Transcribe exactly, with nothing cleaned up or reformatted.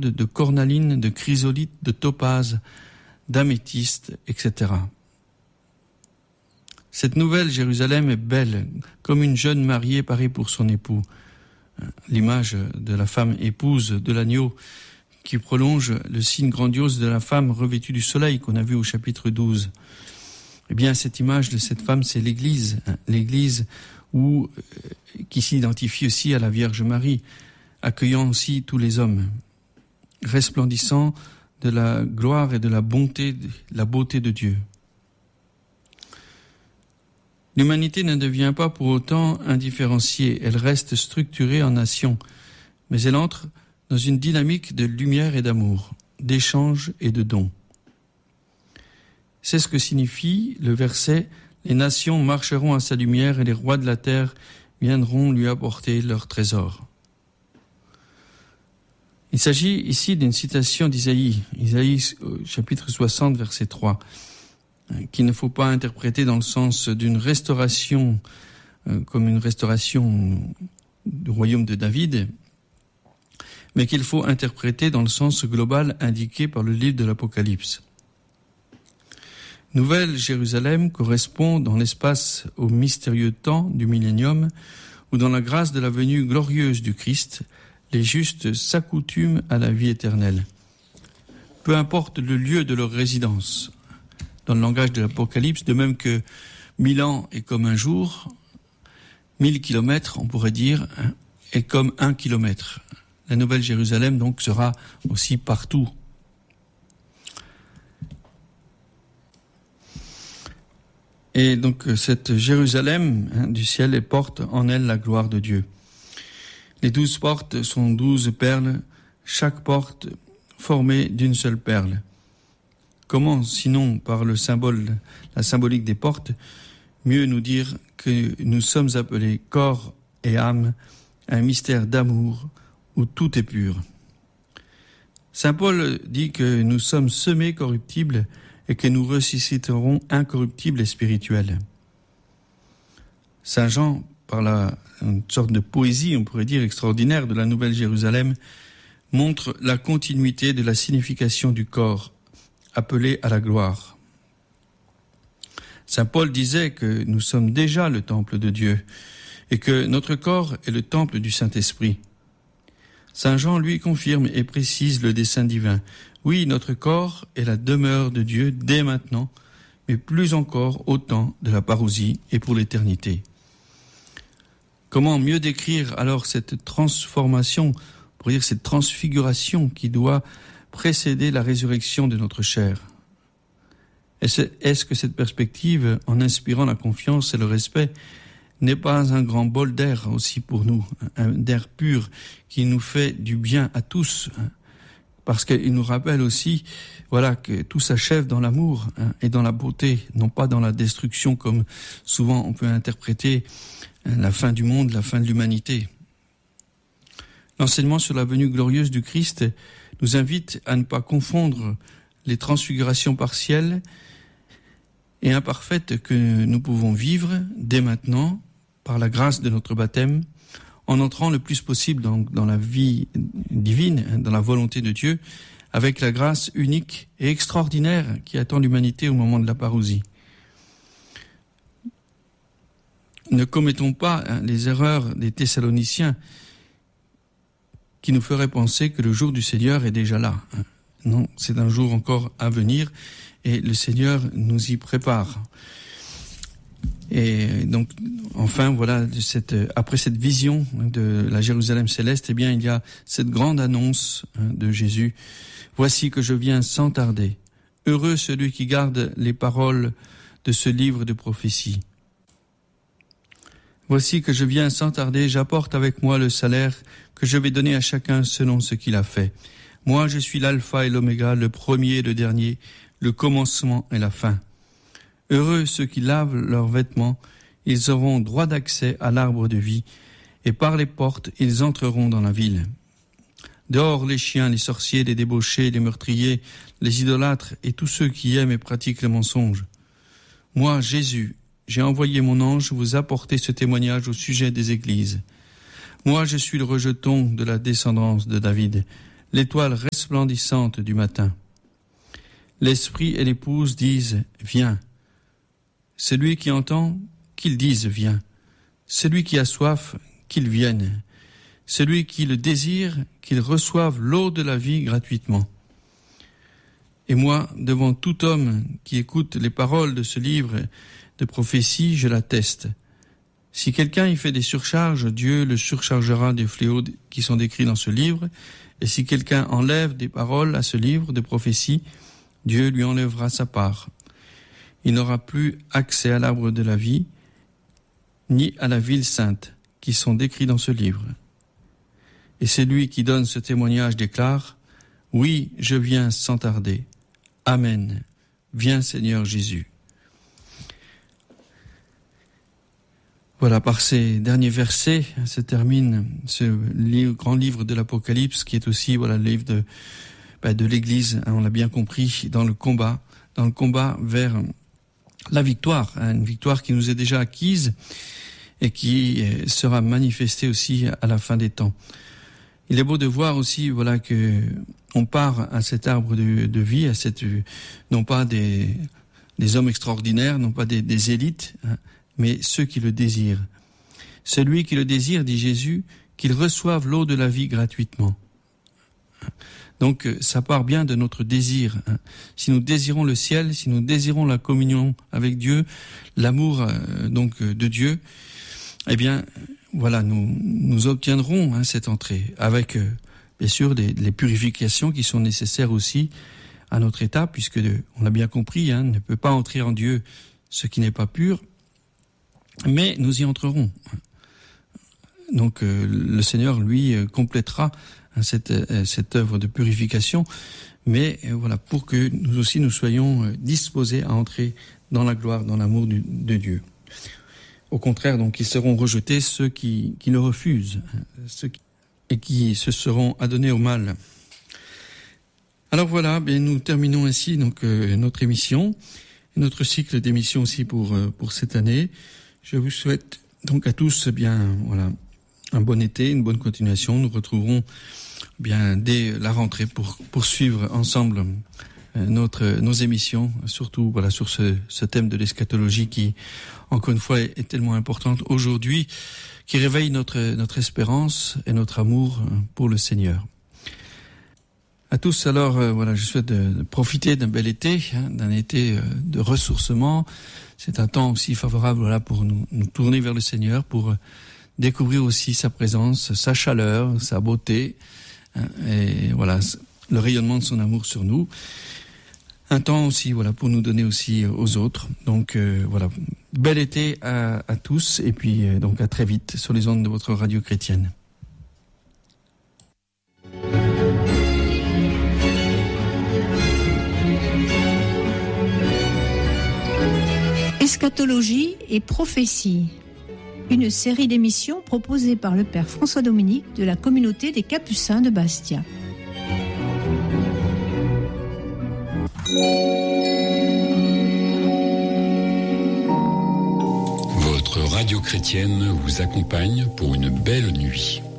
d'émeraude, de cornaline, de chrysolite, de topaze, d'améthyste, et cetera. Cette nouvelle Jérusalem est belle, comme une jeune mariée parée pour son époux. L'image de la femme épouse de l'agneau qui prolonge le signe grandiose de la femme revêtue du soleil qu'on a vu au chapitre douze. Eh bien, cette image de cette femme, c'est l'Église, hein, l'Église où, euh, qui s'identifie aussi à la Vierge Marie, accueillant aussi tous les hommes, resplendissant de la gloire et de la bonté, de la beauté de Dieu. L'humanité ne devient pas pour autant indifférenciée, elle reste structurée en nation, mais elle entre dans une dynamique de lumière et d'amour, d'échange et de dons. C'est ce que signifie le verset « Les nations marcheront à sa lumière et les rois de la terre viendront lui apporter leurs trésors ». Il s'agit ici d'une citation d'Isaïe, Isaïe chapitre soixante, verset trois, qu'il ne faut pas interpréter dans le sens d'une restauration, euh, comme une restauration du royaume de David, mais qu'il faut interpréter dans le sens global indiqué par le livre de l'Apocalypse. Nouvelle Jérusalem correspond dans l'espace au mystérieux temps du millénium, où dans la grâce de la venue glorieuse du Christ, les justes s'accoutument à la vie éternelle. Peu importe le lieu de leur résidence, dans le langage de l'Apocalypse, de même que mille ans est comme un jour, mille kilomètres, on pourrait dire, est comme un kilomètre. La Nouvelle Jérusalem, donc, sera aussi partout. Et donc, cette Jérusalem hein, du ciel, elle porte en elle la gloire de Dieu. Les douze portes sont douze perles, chaque porte formée d'une seule perle. Comment, sinon, par le symbole, la symbolique des portes, mieux nous dire que nous sommes appelés corps et âme à un mystère d'amour où tout est pur. Saint Paul dit que nous sommes semés corruptibles et que nous ressusciterons incorruptibles et spirituels. Saint Jean, par la une sorte de poésie, on pourrait dire, extraordinaire de la Nouvelle Jérusalem, montre la continuité de la signification du corps, appelé à la gloire. Saint Paul disait que nous sommes déjà le temple de Dieu et que notre corps est le temple du Saint-Esprit. Saint Jean, lui, confirme et précise le dessein divin. Oui, notre corps est la demeure de Dieu dès maintenant, mais plus encore au temps de la parousie et pour l'éternité. Comment mieux décrire alors cette transformation, pour dire cette transfiguration qui doit précéder la résurrection de notre chair? Est-ce, est-ce que cette perspective, en inspirant la confiance et le respect, n'est pas un grand bol d'air aussi pour nous, un air pur qui nous fait du bien à tous, parce qu'il nous rappelle aussi, voilà, que tout s'achève dans l'amour hein, et dans la beauté, non pas dans la destruction comme souvent on peut interpréter hein, la fin du monde, la fin de l'humanité. L'enseignement sur la venue glorieuse du Christ nous invite à ne pas confondre les transfigurations partielles et imparfaites que nous pouvons vivre dès maintenant par la grâce de notre baptême, en entrant le plus possible dans, dans la vie divine, dans la volonté de Dieu, avec la grâce unique et extraordinaire qui attend l'humanité au moment de la parousie. Ne commettons pas hein, les erreurs des Thessaloniciens qui nous feraient penser que le jour du Seigneur est déjà là. Non, c'est un jour encore à venir et le Seigneur nous y prépare. Et donc, enfin, voilà, cette, après cette vision de la Jérusalem céleste, eh bien, il y a cette grande annonce de Jésus. Voici que je viens sans tarder. Heureux celui qui garde les paroles de ce livre de prophétie. Voici que je viens sans tarder, j'apporte avec moi le salaire que je vais donner à chacun selon ce qu'il a fait. Moi, je suis l'alpha et l'oméga, le premier et le dernier, le commencement et la fin. Heureux ceux qui lavent leurs vêtements, ils auront droit d'accès à l'arbre de vie, et par les portes, ils entreront dans la ville. Dehors les chiens, les sorciers, les débauchés, les meurtriers, les idolâtres et tous ceux qui aiment et pratiquent le mensonge. Moi, Jésus, j'ai envoyé mon ange vous apporter ce témoignage au sujet des églises. Moi, je suis le rejeton de la descendance de David, l'étoile resplendissante du matin. L'esprit et l'épouse disent « Viens ». Celui qui entend, qu'il dise « Viens ». Celui qui a soif, qu'il vienne. Celui qui le désire, qu'il reçoive l'eau de la vie gratuitement. Et moi, devant tout homme qui écoute les paroles de ce livre de prophétie, je l'atteste. Si quelqu'un y fait des surcharges, Dieu le surchargera des fléaux qui sont décrits dans ce livre. Et si quelqu'un enlève des paroles à ce livre de prophétie, Dieu lui enlèvera sa part. Il n'aura plus accès à l'arbre de la vie, ni à la ville sainte, qui sont décrits dans ce livre. Et celui qui donne ce témoignage déclare « Oui, je viens sans tarder. Amen. Viens Seigneur Jésus. » Voilà, par ces derniers versets se termine ce livre, grand livre de l'Apocalypse, qui est aussi voilà le livre de, bah, de l'Église, hein, on l'a bien compris, dans le combat, dans le combat vers la victoire, hein, une victoire qui nous est déjà acquise et qui sera manifestée aussi à la fin des temps. Il est beau de voir aussi voilà que on part à cet arbre de, de vie, à cette non pas des, des hommes extraordinaires, non pas des, des élites, hein, mais ceux qui le désirent. Celui qui le désire, dit Jésus, qu'il reçoive l'eau de la vie gratuitement. Donc ça part bien de notre désir. Si nous désirons le ciel, si nous désirons la communion avec Dieu, l'amour donc de Dieu, eh bien voilà, nous nous obtiendrons hein, cette entrée avec bien sûr des, les purifications qui sont nécessaires aussi à notre état, puisque on l'a bien compris, hein, ne peut pas entrer en Dieu ce qui n'est pas pur. Mais nous y entrerons. Donc euh, le Seigneur, lui, euh, complétera hein, cette, euh, cette œuvre de purification, mais euh, voilà, pour que nous aussi nous soyons euh, disposés à entrer dans la gloire, dans l'amour du, de Dieu. Au contraire, donc, ils seront rejetés ceux qui, qui le refusent, hein, ceux qui, et qui se seront adonnés au mal. Alors voilà, bien, nous terminons ainsi donc euh, notre émission, notre cycle d'émissions aussi pour euh, pour cette année. Je vous souhaite donc à tous bien voilà un bon été, une bonne continuation. Nous retrouverons bien dès la rentrée pour poursuivre ensemble notre nos émissions, surtout voilà sur ce ce thème de l'eschatologie qui encore une fois est, est tellement importante aujourd'hui, qui réveille notre notre espérance et notre amour pour le Seigneur. À tous, alors, euh, voilà, je souhaite de, de profiter d'un bel été, hein, d'un été euh, de ressourcement. C'est un temps aussi favorable, voilà, pour nous, nous tourner vers le Seigneur, pour euh, découvrir aussi sa présence, sa chaleur, sa beauté, hein, et voilà, le rayonnement de son amour sur nous. Un temps aussi, voilà, pour nous donner aussi aux autres. Donc, euh, voilà, bel été à, à tous, et puis euh, donc à très vite sur les ondes de votre radio chrétienne. Eschatologie et prophétie, une série d'émissions proposée par le Père François Dominique de la communauté des Capucins de Bastia. Votre radio chrétienne vous accompagne pour une belle nuit.